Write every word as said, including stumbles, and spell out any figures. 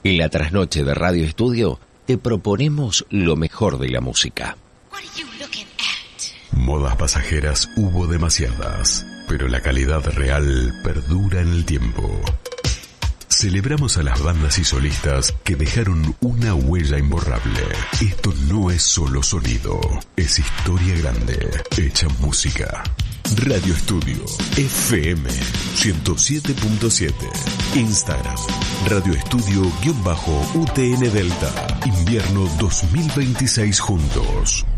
En la trasnoche de Radio Estudio te proponemos lo mejor de la música. Modas pasajeras hubo demasiadas, pero la calidad real perdura en el tiempo. Celebramos a las bandas y solistas que dejaron una huella imborrable. Esto no es solo sonido, es historia grande, hecha música. Radio Estudio, F M ciento siete punto siete. Instagram, Radio Estudio-U T N Delta. Invierno dos mil veintiséis juntos.